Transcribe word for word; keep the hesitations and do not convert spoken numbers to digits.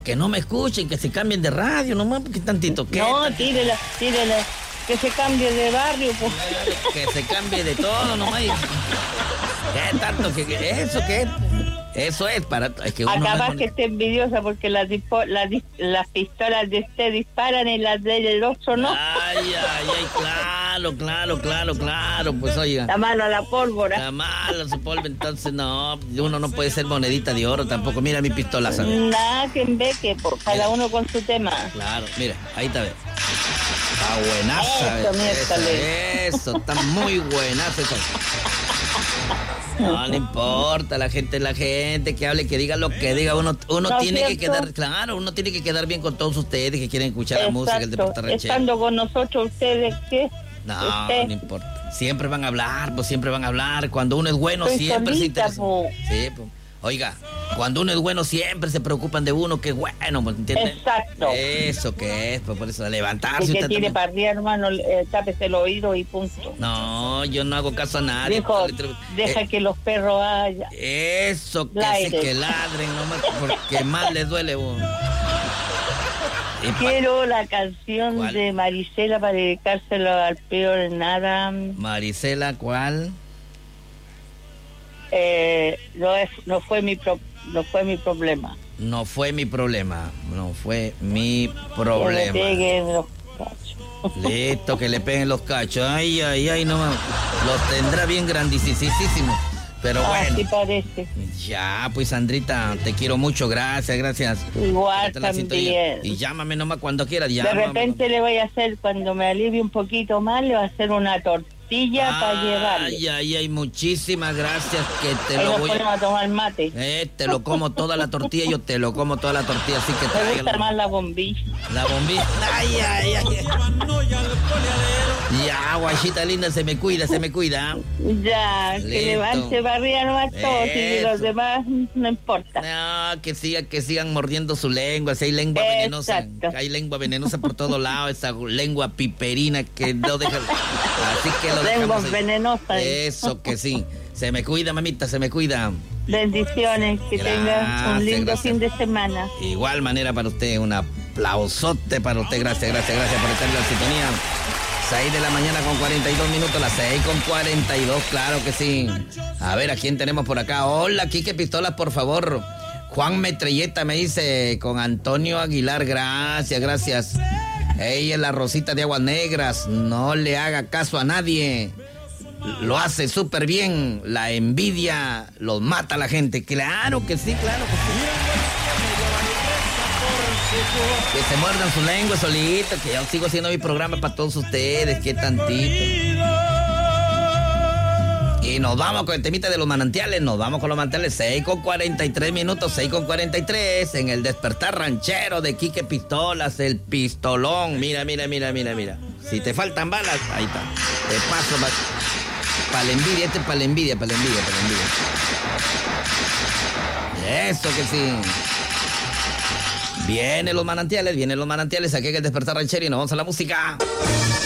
que no me escuchen, que se cambien de radio, nomás, porque tantito que... No, tírela, tírela. Que se cambie de barrio, pues. Que se cambie de todo, nomás. ¿Qué tanto? que, que Eso que Eso es para... Es que uno Acabas no... que esté envidiosa porque las, dispo, las, las pistolas de usted disparan y las del otro no. Ay, ay, ay, claro, claro, claro, claro, pues oiga. La mano a la pólvora. La mala su polvo, entonces no, uno no puede ser monedita de oro tampoco. Mira mi pistola, ¿sabes? Nada, que en vez que por cada Mira. uno con su tema. Claro, mira, ahí está, ve. Está buenaza, Eso, ve. Eso, miércoles. eso, está muy buenaza eso. No le importa, la gente, la gente que hable, que diga lo que diga, uno, uno ¿No tiene es que cierto? quedar, claro, uno tiene que quedar bien con todos ustedes que quieren escuchar la música, el Exacto. deporte ranchero. Estando con nosotros ustedes, ¿qué? No, Usted. no importa. Siempre van a hablar, pues siempre van a hablar. Cuando uno es bueno, Estoy siempre se solita, interesa. po. Sí, pues. Oiga, cuando uno es bueno, siempre se preocupan de uno, que bueno, ¿me entiendes? Exacto. Eso que es, pues por eso, levantarse. El que usted tiene también. para arriba, hermano, eh, tápese el oído y punto. No, yo no hago caso a nadie. Dijo, Eh, deja que los perros haya. Eso, que Laire. se que ladren, nomás, porque más les duele, vos. Y pa- Quiero la canción ¿Cuál? de Marisela para dedicárselo al peor nada. Marisela, ¿cuál? Eh, no es, no fue mi pro, no fue mi problema. No fue mi problema, no fue mi Que me problema. peguen los cachos. Listo, que le peguen los cachos. Ay, ay, ay, no, los tendrá bien grandísimos. Pero Así bueno, parece. ya, pues Sandrita, te quiero mucho, gracias, gracias. Igual Quédate en la sintonía. también. Y llámame nomás cuando quieras, De llámame. repente le voy a hacer, cuando me alivie un poquito más, le voy a hacer una tortilla para llevarle. Ay, ay, ay, muchísimas gracias, que te Ahí lo nos voy a... ponemos a tomar mate. Eh, te lo como toda la tortilla, yo te lo como toda la tortilla, así que Me gusta tráigalo. más la bombilla. La bombilla. Ay, ay, ay. Ya, guachita linda, se me cuida, se me cuida. Ya, que Listo. levante para arriba nomás todo, y de Eso. los demás no importa. No, que sigan, que sigan mordiendo su lengua, si hay lengua venenosa, Exacto. hay lengua venenosa por todos lados, esa lengua piperina que no deja. Así que lo Lenguas dejamos ahí. venenosas. Eso que sí. Se me cuida, mamita, se me cuida. Bendiciones, que Gracias, tengas un lindo gracias. fin de semana. Igual manera para usted, un aplausote para usted. Gracias, gracias, gracias por estar en la sintonía. seis de la mañana con cuarenta y dos minutos, las seis con cuarenta y dos, claro que sí. A ver, ¿a quién tenemos por acá? Hola, Quique Pistolas, por favor. Juan Metrelleta me dice, con Antonio Aguilar, gracias, gracias. Ella es la Rosita de Aguas Negras, no le haga caso a nadie. Lo hace súper bien, la envidia los mata a la gente. Claro que sí, claro que sí. Que se muerdan su lengua solito, que yo sigo haciendo mi programa para todos ustedes, qué tantito. Y nos vamos con el temita de los manantiales, nos vamos con los manantiales, seis con cuarenta y tres minutos, seis con cuarenta y tres, en el despertar ranchero de Quique Pistolas, el pistolón. Mira, mira, mira, mira, mira. Si te faltan balas, ahí está. Te paso para la envidia, este es para la envidia, para la envidia, para la envidia. Eso que sí. Vienen los manantiales, vienen los manantiales, aquí hay que despertar ranchero y nos vamos a la música.